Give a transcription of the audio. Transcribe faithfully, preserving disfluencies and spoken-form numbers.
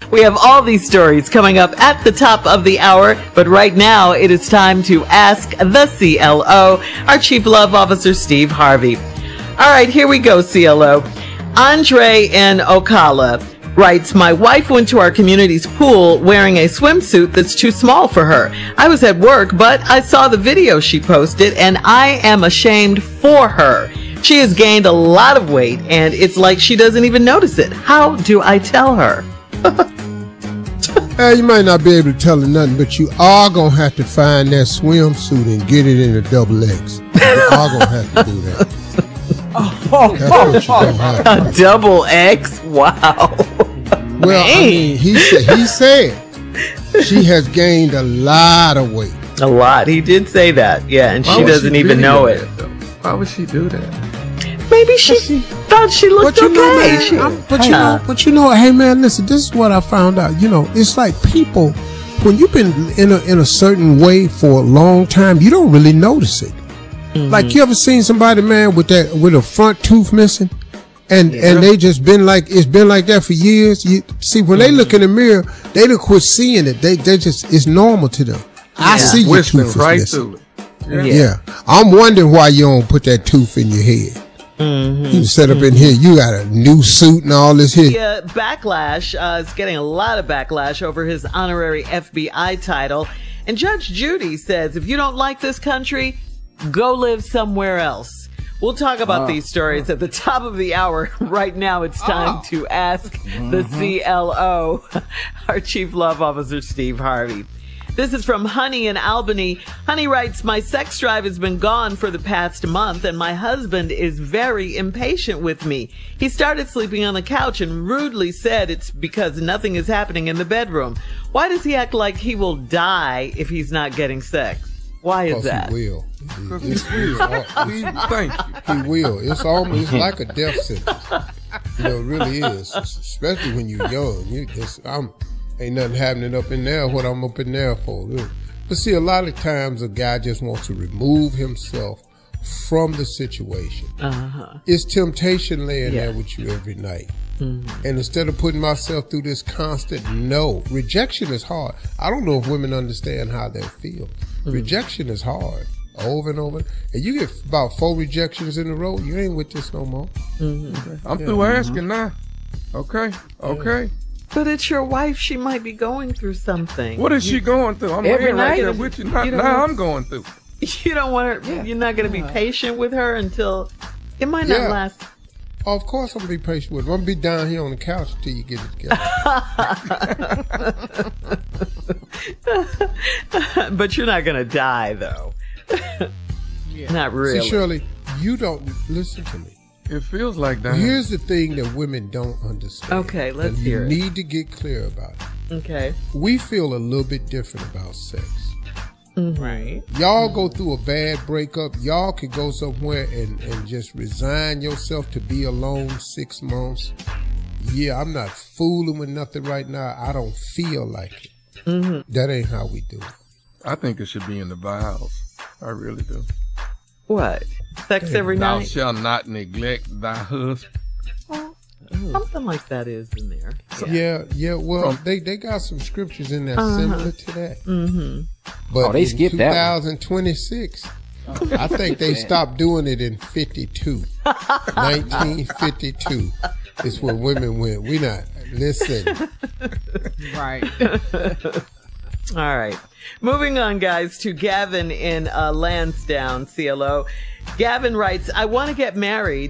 We have all these stories coming up at the top of the hour, but right now it is time to ask the C L O, our Chief Love Officer, Steve Harvey. All right, here we go, C L O. Andre in Ocala writes, my wife went to our community's pool wearing a swimsuit that's too small for her. I was at work, but I saw the video she posted, and I am ashamed for her. She has gained a lot of weight, and it's like she doesn't even notice it. How do I tell her? Uh, you might not be able to tell her nothing, but you are going to have to find that swimsuit and get it in a double X. You are going to have to do that. That's what you're gonna have to A double X? Wow. Well, I mean, he said, he said she has gained a lot of weight. A lot. He did say that. Yeah, and Why she would doesn't she even video know it. that, though? Why would she do that? Maybe she thought she looked But you okay. know, man, She- I'm- but you know, but you know, hey man, listen, this is what I found out. You know, it's like people, when you've been in a in a certain way for a long time, you don't really notice it. Mm-hmm. Like, you ever seen somebody, man, with that with a front tooth missing, and Yeah. and they just been like it's been like that for years. You see, when they look in the mirror, they don't quit seeing it. They they just it's normal to them. I Yeah. see your Whistling tooth is right missing. through it. Yeah. Yeah, I'm wondering why you don't put that tooth in your head. Mm-hmm. You set up in here, you got a new suit and all this here. Yeah, backlash uh, is getting a lot of backlash over his honorary F B I title. And Judge Judy says, if you don't like this country, go live somewhere else. We'll talk about these stories at the top of the hour. Right now, it's time to ask the C L O, our Chief Love Officer, Steve Harvey. This is from Honey in Albany. Honey writes, my sex drive has been gone for the past month, and my husband is very impatient with me. He started sleeping on the couch and rudely said it's because nothing is happening in the bedroom. Why does he act like he will die if he's not getting sex? Why is Because that? he will. Because It's, he will. it's, He- Thank you. he will. It's almost it's like a death sentence. You know, it really is. Especially when you're young. You just I'm ain't nothing happening up in there. What I'm up in there for? But see, a lot of times a guy just wants to remove himself from the situation. Uh-huh. It's temptation laying Yeah. there with you every night. And instead of putting myself through this constant no, rejection is hard. I don't know if women understand how that feels. Rejection is hard over and over. And you get about four rejections in a row, you ain't with this no more. I'm through asking now. Okay. Okay. But it's your wife. She might be going through something. What is she going through? I'm Every laying right night? there with you. Now, You don't now know. I'm going through. You don't want her. Yeah. You're not going to be patient with her until it might not Yeah. last. Oh, of course I'm gonna be patient with her. I'm gonna be down here on the couch until you get it together. But you're not going to die, though. Not really. See, Shirley, you don't listen to me. It feels like that. Here's the thing that women don't understand. Okay, let's and hear it. You need to get clear about it. Okay. We feel a little bit different about sex. Right. Y'all go through a bad breakup. Y'all could go somewhere and, and just resign yourself to be alone six months. Yeah, I'm not fooling with nothing right now. I don't feel like it. Mm-hmm. That ain't how we do it. I think it should be in the vows. I really do. What? Sex every Thou night? shalt not neglect thy husband. Well, something like that is in there. Yeah, yeah. Well, From- they, they got some scriptures in there Uh-huh. similar to that. Mm-hmm. But Oh, they in skipped that one. twenty twenty-six, I think they stopped doing it in fifty-two. nineteen fifty-two is when women went. We not listen. Right. All right. Moving on, guys, to Gavin in uh, Lansdowne, C L O. Gavin writes, I want to get married.